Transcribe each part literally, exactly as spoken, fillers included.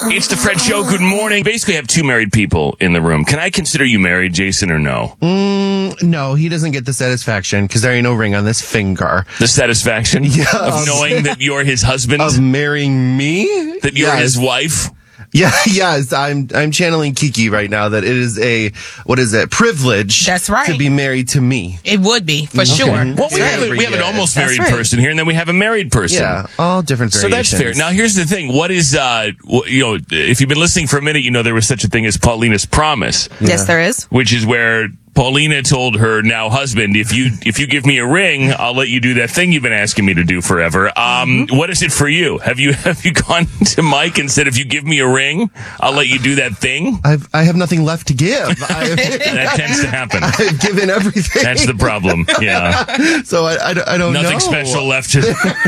It's the Fred Show. Good morning. Basically, I have two married people in the room. Can I consider you married, Jason, or no? Mm, no, he doesn't get the satisfaction because there ain't no ring on this finger. The satisfaction Yeah, of of- knowing that you're his husband? Of marrying me? That you're Yes. his wife? Yeah, yes, I'm I'm channeling Kiki right now that it is a, what is it, privilege That's right. to be married to me. It would be, for sure. Well, we Yeah, have, a, we have an yeah. almost That's married right. person here, and then we have a married person. Yeah, all different So variations. that's fair. Now, here's the thing. What is, uh, wh- you know, if you've been listening for a minute, you know there was such a thing as Paulina's Promise, Yes, there is. which is where Paulina told her now husband, if you if you give me a ring, I'll let you do that thing you've been asking me to do forever. Um, Mm-hmm. what is it for you? Have you have you gone to Mike and said, if you give me a ring, I'll let you do that thing? I've, I have nothing left to give. I've, That tends to happen. I've given everything. That's the problem. Yeah. So I, I, don't- I don't know. Nothing special left to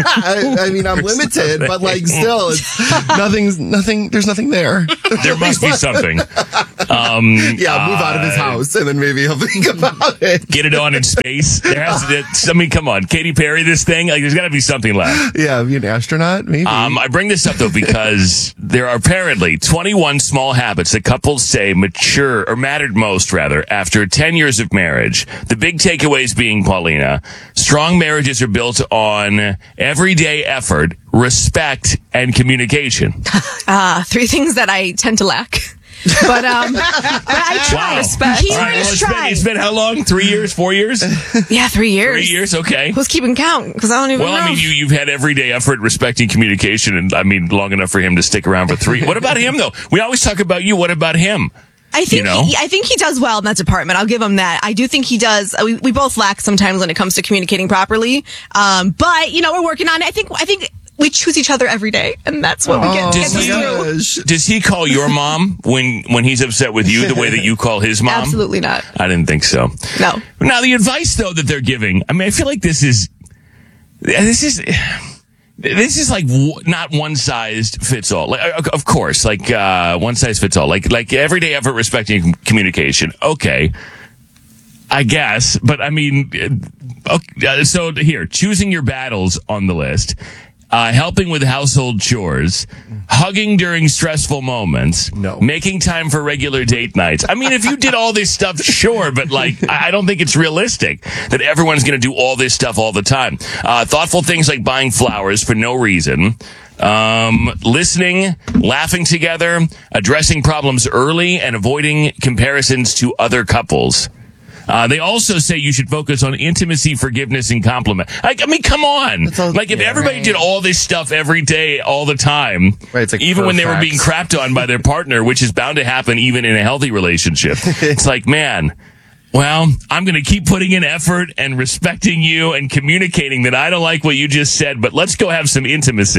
I, I mean, I'm limited, but like still, it's nothing's nothing. There's nothing there. There must be something. Um, Yeah, move out of his house and then maybe he'll think about it. Get it on in space. There has to, I mean, come on, Katy Perry, this thing. Like, there's got to be something left. Yeah, be an astronaut, maybe. Um, I bring this up though because there are apparently twenty-one small habits that couples say mature or mattered most rather after ten years of marriage. The big takeaways being, Paulina, strong marriages are built on everyday effort, respect, and communication. Uh, three things that I tend to lack. But um, but I try. Wow. Respect. All right, well, it's been, it's been how long? Three years? Four years? Yeah, three years. Three years? Okay. Who's keeping count? Because I don't even Well, know. I mean, you, you've had everyday effort, respecting communication, and I mean, long enough for him to stick around for three. What about him, though? We always talk about you. What about him? I think you know? he, I think he does well in that department. I'll give him that. I do think he does. We, we both lack sometimes when it comes to communicating properly. Um, but you know, we're working on it. I think I think we choose each other every day, and that's what we get. Does gets us he- through. Gosh. Does he call your mom when when he's upset with you the way that you call his mom? Absolutely not. I didn't think so. No. Now, the advice, though, that they're giving, I mean, I feel like this is, this is, this is like w- not one size fits all. Like, uh, of course, like, uh, one size fits all. Like, like everyday effort, respecting communication. Okay. I guess, but I mean, uh, okay, uh, so here, choosing your battles on the list, uh, helping with household chores, hugging during stressful moments, No. making time for regular date nights. I mean, if you did all this stuff, sure, but like, I I don't think it's realistic that everyone's going to do all this stuff all the time. Uh, thoughtful things like buying flowers for no reason. Um, listening, laughing together, addressing problems early, and avoiding comparisons to other couples. Uh, they also say you should focus on intimacy, forgiveness, and compliment. Like, I mean, come on. all- Like, if yeah, everybody right. did all this stuff every day, all the time, Right, it's like even when they were perfect. being crapped on by their partner, which is bound to happen even in a healthy relationship, it's like, man, well, I'm going to keep putting in effort and respecting you and communicating that I don't like what you just said, but let's go have some intimacy.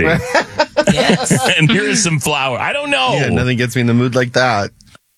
Yes. And here is some flour. I don't know. Yeah, nothing gets me in the mood like that.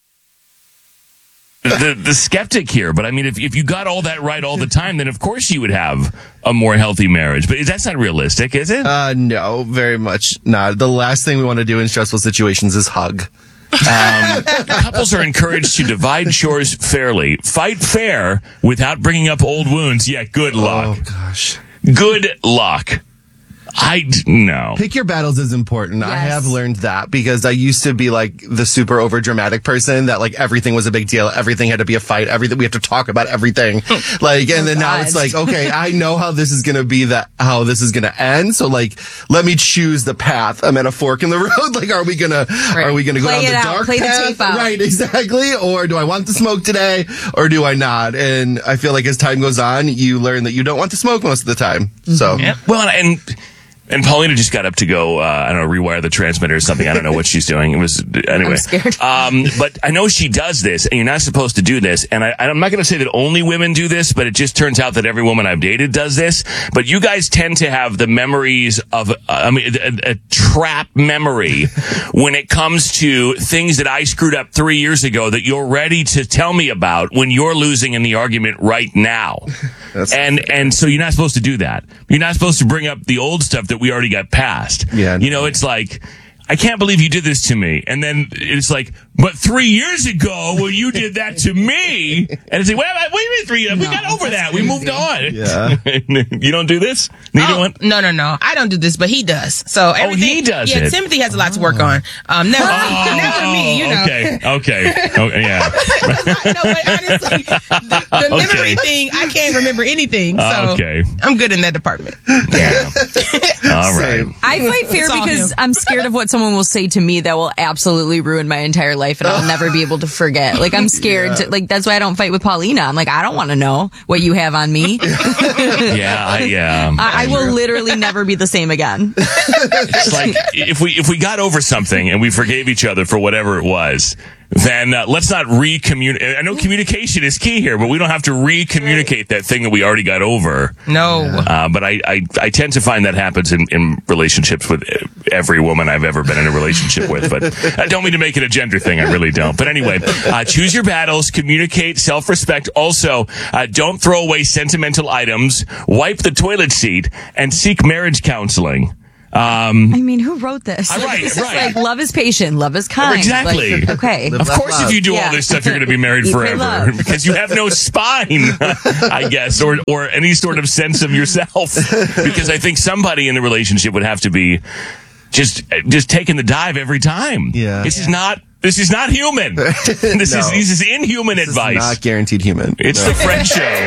the the skeptic here, but I mean, if if you got all that right all the time, then of course you would have a more healthy marriage. But that's not realistic, is it? Uh, no, very much not. The last thing we want to do in stressful situations is hug. Um, couples are encouraged to divide chores fairly, fight fair without bringing up old wounds. Yeah, good luck. Oh, gosh. Good luck. I d- no. Pick your battles is important. I Yes. have learned that because I used to be like the super over dramatic person that like everything was a big deal. Everything had to be a fight. Everything we have to talk about everything. Like, and then now God. it's like, okay, I know how this is going to be that, how this is going to end. So like, let me choose the path. I'm at a fork in the road. Like, are we going to, are we going to go Play down it the out. dark Play the path? tape out. Right, exactly. Or do I want the smoke today or do I not? And I feel like as time goes on, you learn that you don't want to smoke most of the time. So. Yeah. Well, and and Paulina just got up to go, uh, I don't know, rewire the transmitter or something. I don't know what she's doing. It was, anyway. I'm scared. Um, but I know she does this, and you're not supposed to do this. And I, I'm not going to say that only women do this, but it just turns out that every woman I've dated does this. But you guys tend to have the memories of, uh, I mean, a, a trap memory when it comes to things that I screwed up three years ago that you're ready to tell me about when you're losing in the argument right now. That's and and so you're not supposed to do that. You're not supposed to bring up the old stuff that we already got past. Yeah. You know, it's like, I can't believe you did this to me. And then it's like, but three years ago, well, you did that to me. And it's like, wait, wait, wait a minute, three years. We No, got over that. We crazy. moved on. Yeah. You don't do this? Neither Oh, one? no, no, no. I don't do this, but he does. So everything, he does Yeah, it. Timothy has a lot to work on. Um, never, never me. You know. Okay, okay. okay yeah. no, but honestly, the, the Okay. memory thing, I can't remember anything. So Okay. I'm good in that department. Yeah. All right. Same. I fight fear It's all because him. I'm scared of what someone will say to me that will absolutely ruin my entire life and I'll never be able to forget. Like, I'm scared. To, like, that's why I don't fight with Paulina. I'm like, I don't want to know what you have on me. Yeah, I, yeah. I, I will literally never be the same again. It's like if we if we got over something and we forgave each other for whatever it was, then uh, let's not re-communicate. I know communication is key here, but we don't have to re-communicate that thing that we already got over. No. Uh, but I, I, I tend to find that happens in, in relationships with every woman I've ever been in a relationship with. But I don't mean to make it a gender thing. I really don't. But anyway, uh, choose your battles, communicate, self-respect. Also, uh, don't throw away sentimental items, wipe the toilet seat, and seek marriage counseling. Um, I mean, who wrote this? Uh, right, It's just right. like, love is patient, love is kind. Exactly. Like, okay. Live Of Laugh, course, if love. you do all Yeah. this stuff, you're going to be married Eat, pray, forever love. because you have no spine, I guess, or or any sort of sense of yourself. Because I think somebody in the relationship would have to be just just taking the dive every time. Yeah. This is not this is not human. This is No. this is inhuman This is advice. not guaranteed human. It's No. the Fred Show.